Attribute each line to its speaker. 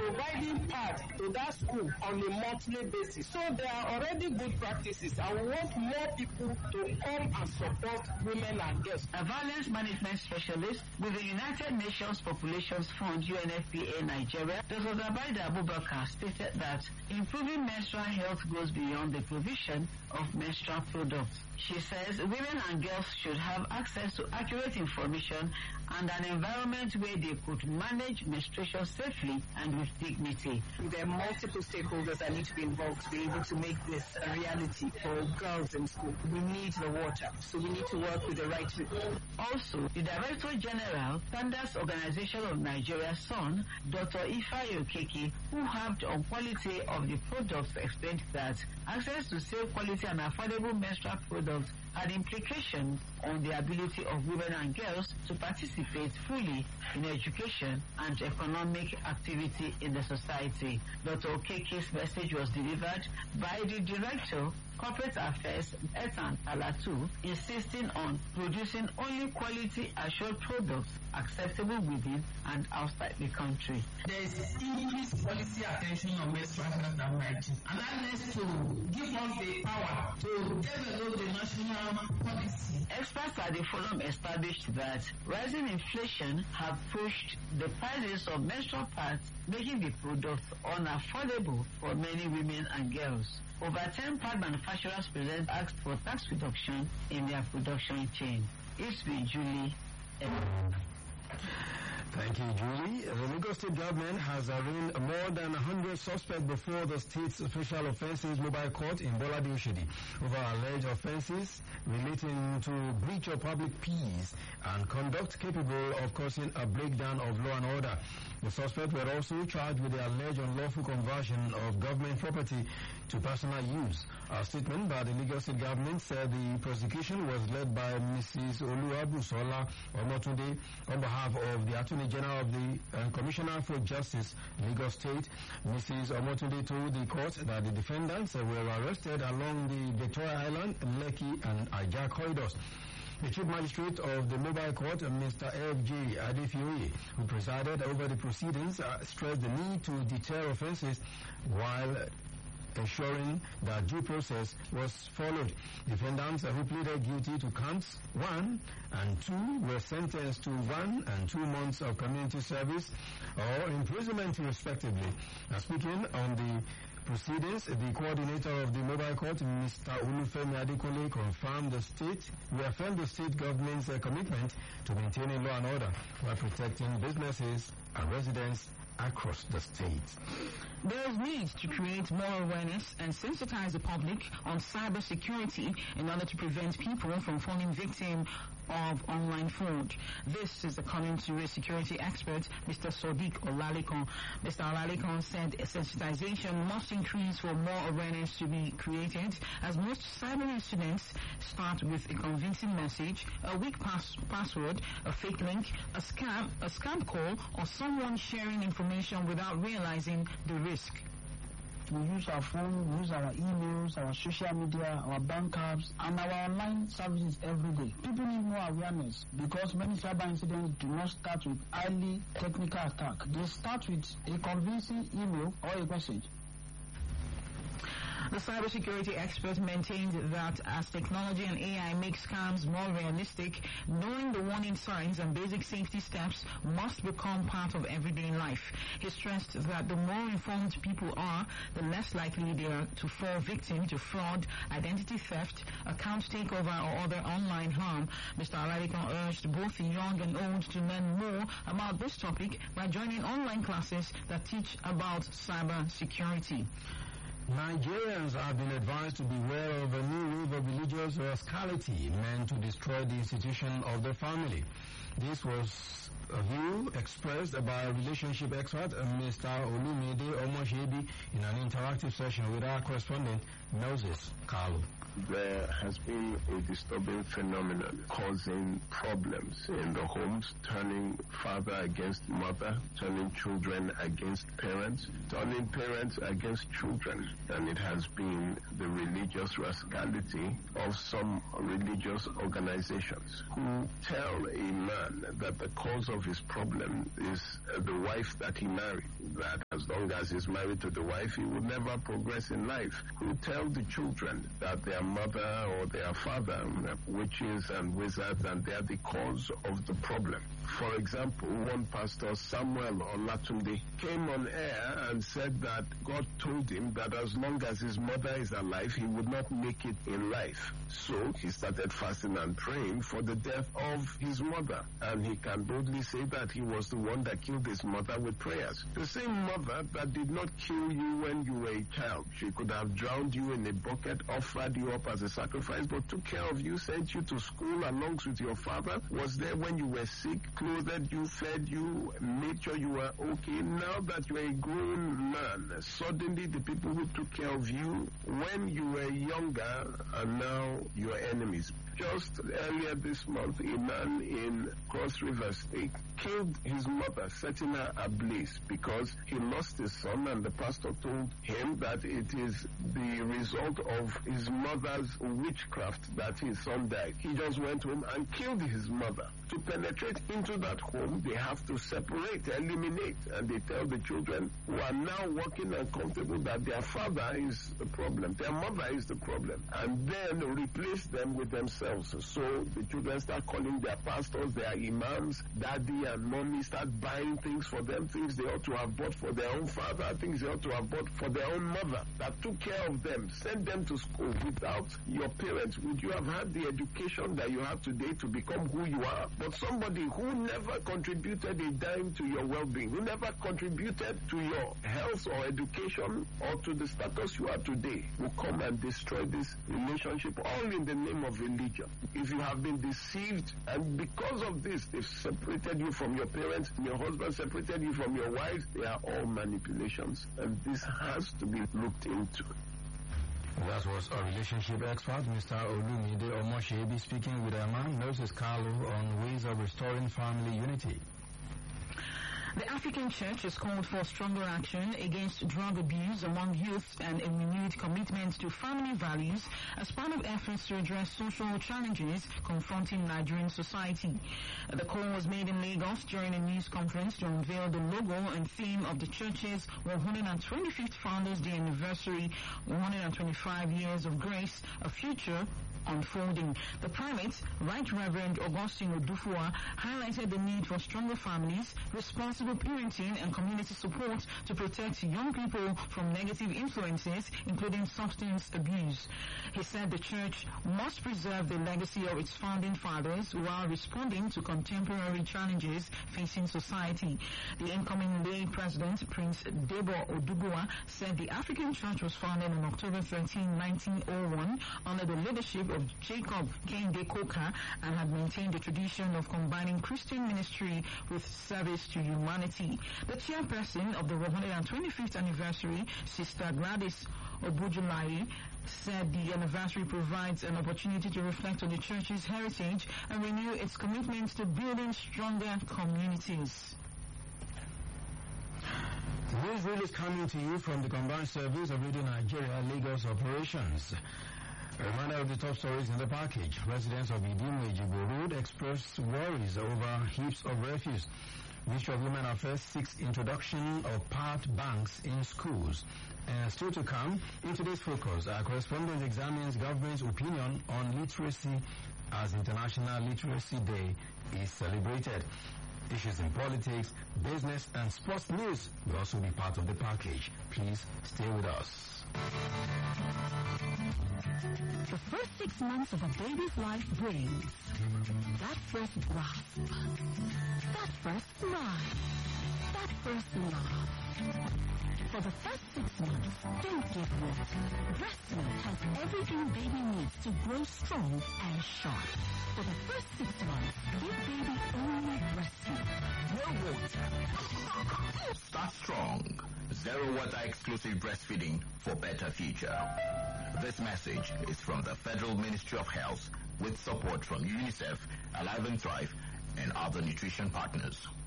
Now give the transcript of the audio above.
Speaker 1: providing pad to that school on a monthly basis. So there are already good practices, and we want more people to come and support women and girls.
Speaker 2: A violence management specialist with the United Nations Population Fund UNFPA Nigeria, Dr. Zabaida Abubakar, stated that improving menstrual health goes beyond the provision of menstrual products. She says women and girls should have access to accurate information and an environment where they could manage menstruation safely and with dignity.
Speaker 1: There are multiple stakeholders that need to be involved to be able to make this a reality for girls in school. We need the water, so we need to work with the right people.
Speaker 2: Also, the Director General, Standards Organization of Nigeria, SON, Dr. Ifeanyi Okeke, who harped on quality of the products, explained that access to safe, quality and affordable menstrual products had implications on the ability of women and girls to participate fully in education and economic activity in the society. Dr. Okeke's message was delivered by the Director, Corporate Affairs, Ethan Alatu, insisting on producing only quality assured products acceptable within and outside the country.
Speaker 3: There is increased policy attention on menstrual health and hygiene, and that needs to give us the power to develop the national policy.
Speaker 2: Experts at the forum established that rising inflation have pushed the prices of menstrual pads, making the products unaffordable for many women and girls. Over 10 pad manufacturers present asked for tax reduction in their production chain. It's been Julie.
Speaker 4: Thank you, Julie. The Lagos State government has arraigned more than 100 suspects before the state's Special Offences Mobile Court in Bolade Oshodi over alleged offences relating to breach of public peace and conduct capable of causing a breakdown of law and order. The suspects were also charged with the alleged unlawful conversion of government property to personal use. A statement by the Lagos State government said the prosecution was led by Mrs. Oluwabusola Omotunde on behalf of the Attorney General of the Commissioner for Justice, Lagos State. Mrs. Omotunde told the court that the defendants were arrested along the Victoria Island, Lekki and Ajah corridors. The Chief Magistrate of the Mobile Court, Mr. F.J. Adefiore, who presided over the proceedings, stressed the need to deter offences while ensuring that due process was followed. Defendants who pleaded guilty to counts 1 and 2 were sentenced to 1 and 2 months of community service or imprisonment respectively. Speaking on the proceedings, the coordinator of the mobile court, Mr. Olufemi Adekole, confirmed reaffirmed the state government's commitment to maintaining law and order while protecting businesses and residents across the state.
Speaker 5: There is need to create more awareness and sensitize the public on cybersecurity in order to prevent people from falling victim of online fraud. This is according to a security expert, Mr. Sodiq Olalekan. Mr. Olalekan said sensitization must increase for more awareness to be created, as most cyber incidents start with a convincing message, a weak password, a fake link, a scam call, or someone sharing information without realizing the risk.
Speaker 6: We use our phone, we use our emails, our social media, our bank apps, and our online services every day. People need more awareness because many cyber incidents do not start with highly technical attack. They start with a convincing email or a message.
Speaker 5: The cybersecurity expert maintained that as technology and AI make scams more realistic, knowing the warning signs and basic safety steps must become part of everyday life. He stressed that the more informed people are, the less likely they are to fall victim to fraud, identity theft, account takeover or other online harm. Mr. Olalekan urged both young and old to learn more about this topic by joining online classes that teach about cyber security.
Speaker 4: Nigerians have been advised to beware of a new wave of religious rascality meant to destroy the institution of the family. This was a view expressed by a relationship expert, Mr. Olumide Omoshebi, in an interactive session with our correspondent, Moses Kalu.
Speaker 7: There has been a disturbing phenomenon causing problems in the homes, turning father against mother, turning children against parents, turning parents against children. And it has been the religious rascality of some religious organizations who tell a man that the cause of his problem is the wife that he married. That has as long as he's married to the wife, he will never progress in life. Who tell the children that their mother or their father are witches and wizards and they are the cause of the problem. For example, one pastor, Samuel Olatunde, came on air and said that God told him that as long as his mother is alive, he would not make it in life. So he started fasting and praying for the death of his mother. And he can boldly say that he was the one that killed his mother with prayers. The same mother that did not kill you when you were a child. She could have drowned you in a bucket, offered you up as a sacrifice, but took care of you, sent you to school along with your father, was there when you were sick, clothed you, fed you, made sure you were okay. Now that you are a grown man, suddenly the people who took care of you when you were younger are now your enemies. Just earlier this month, a man in Cross River State killed his mother, setting her ablaze because he lost his son, and the pastor told him that it is the result of his mother's witchcraft that his son died. He just went home and killed his mother. To penetrate into that home, they have to separate, eliminate, and they tell the children who are now working and comfortable that their father is the problem, their mother is the problem, and then replace them with themselves. So the children start calling their pastors, their imams, daddy and mommy, start buying things for them, things they ought to have bought for their own father, things they ought to have bought for their own mother, that took care of them, sent them to school. Without your parents, would you have had the education that you have today to become who you are? But somebody who never contributed a dime to your well-being, who never contributed to your health or education or to the status you are today, will come and destroy this relationship, all in the name of religion. If you have been deceived, and because of this, they've separated you from your parents, your husband separated you from your wife, they are all manipulations, and this has to be looked into.
Speaker 4: That was our relationship expert, Mr. Olumide Omoshebi, speaking with our man, Moses Carlo, on ways of restoring family unity.
Speaker 5: The African Church has called for stronger action against drug abuse among youth and a renewed commitment to family values as part of efforts to address social challenges confronting Nigerian society. The call was made in Lagos during a news conference to unveil the logo and theme of the church's 125th Founders Day anniversary, 125 years of grace, a future unfolding. The primate, Right Reverend Augustine Odufua, highlighted the need for stronger families, responsible parenting, and community support to protect young people from negative influences, including substance abuse. He said the church must preserve the legacy of its founding fathers while responding to contemporary challenges facing society. The incoming lay president, Prince Debo Odugua, said the African Church was founded on October 13, 1901 under the leadership of Jacob Kende Koka and had maintained the tradition of combining Christian ministry with service to humanity. The chairperson of the 125th anniversary, Sister Gladys Obujulai, said the anniversary provides an opportunity to reflect on the church's heritage and renew its commitment to building stronger communities.
Speaker 4: This reel is coming to you from the Combined Service of Radio Nigeria Lagos Operations. A reminder of the top stories in the package. Residents of Idimo-Ejigbo Road expressed worries over heaps of refuse. Ministry of Women Affairs seeks introduction of part banks in schools. And still to come, in today's focus, our correspondent examines government's opinion on literacy as International Literacy Day is celebrated. Issues in politics, business, and sports news will also be part of the package. Please stay with us.
Speaker 8: The first 6 months of a baby's life brings that first grasp, that first smile, that first laugh. For the first 6 months, don't get wet. Breast milk has everything baby needs to grow strong and sharp. For the first 6 months, give baby only breast milk.
Speaker 9: No water. Start strong. Zero water exclusive breastfeeding for better future. This message is from the Federal Ministry of Health with support from UNICEF, Alive and Thrive, and other nutrition partners.